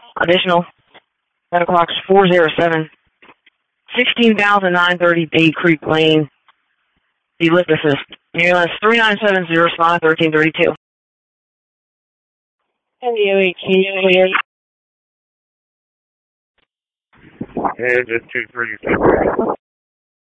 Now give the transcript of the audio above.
Additional. Medical box 407. 16,930 Dade Creek Lane. The lift assist. Ambulance 3970, respond 1332. NDO 1828. And just 237.